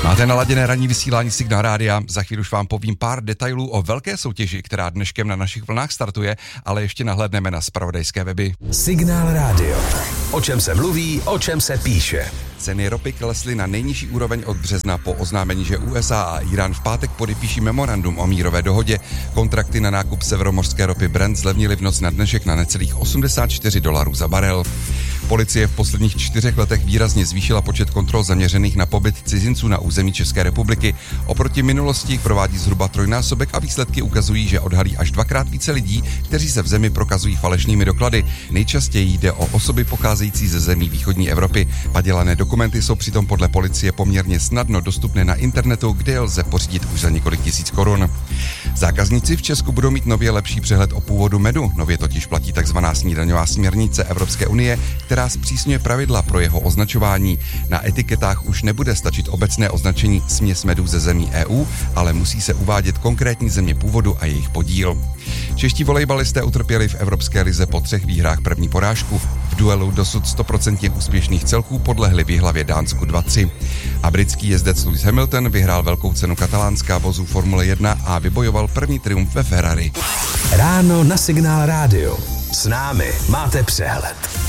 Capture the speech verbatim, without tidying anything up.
Máte naladěné ranní vysílání Signál rádia, za chvíli už vám povím pár detailů o velké soutěži, která dneškem na našich vlnách startuje, ale ještě nahlédneme na zpravodajské weby. Signál rádio. O čem se mluví, o čem se píše. Ceny ropy klesly na nejnižší úroveň od března po oznámení, že U S A a Irán v pátek podepíší memorandum o mírové dohodě. Kontrakty na nákup severomořské ropy Brent zlevnily v noc na dnešek na necelých osmdesát čtyři dolarů za barel. Policie v posledních čtyřech letech výrazně zvýšila počet kontrol zaměřených na pobyt cizinců na území České republiky. Oproti minulosti jich provádí zhruba trojnásobek a výsledky ukazují, že odhalí až dvakrát více lidí, kteří se v zemi prokazují falešnými doklady. Nejčastěji jde o osoby pocházející ze zemí východní Evropy. Padělané dokumenty jsou přitom podle policie poměrně snadno dostupné na internetu, kde je lze pořídit už za několik tisíc korun. Zákazníci v Česku budou mít nově lepší přehled o původu medu. Nově totiž platí takzvaná snídaňová směrnice Evropské unie, která zpřísňuje pravidla pro jeho označování. Na etiketách už nebude stačit obecné označení směs medů ze zemí E U, ale musí se uvádět konkrétní země původu a jejich podíl. Čeští volejbalisté utrpěli v Evropské lize po třech výhrách první porážku. V duelu dosud sto procent úspěšných celků podlehli v Jihlavě Dánsku dva tři. A britský jezdec Lewis Hamilton vyhrál velkou cenu katalánská vozů Formule jedna a vybojoval první triumf ve Ferrari. Ráno na Signál rádio. S námi máte přehled.